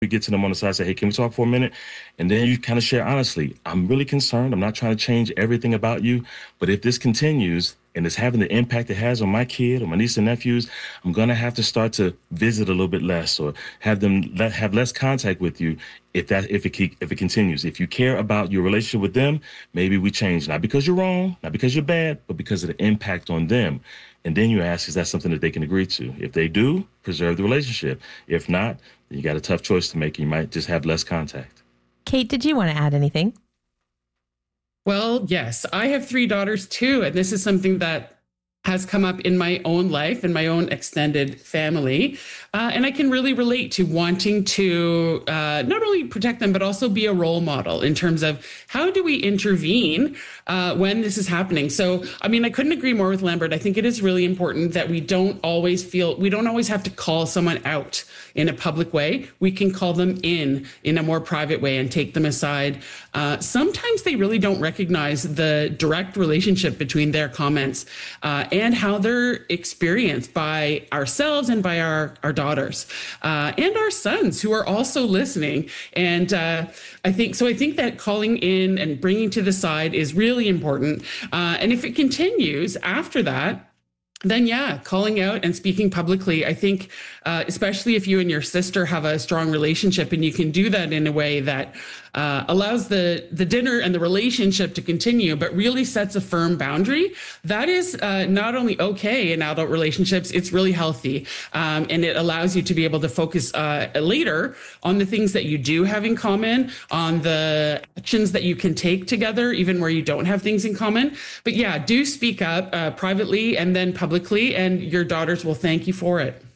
get to them on the side, say, hey, can we talk for a minute? And then you kind of share honestly, I'm really concerned. I'm not trying to change everything about you, but if this continues and it's having the impact it has on my kid or my niece and nephews, I'm going to have to start to visit a little bit less or have them have less contact with you if it continues. If you care about your relationship with them, maybe we change, not because you're wrong, not because you're bad, but because of the impact on them. And then you ask, is that something that they can agree to? If they do, preserve the relationship. If not, then you got a tough choice to make. You might just have less contact. Kate, did you want to add anything? Well, yes, I have 3 daughters too. And this is something that has come up in my own life and my own extended family. And I can really relate to wanting to not only protect them, but also be a role model in terms of how do we intervene when this is happening. So, I mean, I couldn't agree more with Lambert. I think it is really important that we don't always have to call someone out in a public way. We can call them in a more private way and take them aside. Sometimes they really don't recognize the direct relationship between their comments and how they're experienced by ourselves and by our daughters and our sons who are also listening. And I think that calling in and bringing to the side is really important. And if it continues after that, then yeah, calling out and speaking publicly. I think, especially if you and your sister have a strong relationship and you can do that in a way that allows the dinner and the relationship to continue, but really sets a firm boundary, that is not only okay in adult relationships, it's really healthy. And it allows you to be able to focus later on the things that you do have in common, on the actions that you can take together, even where you don't have things in common. But yeah, do speak up privately and then publicly, and your daughters will thank you for it.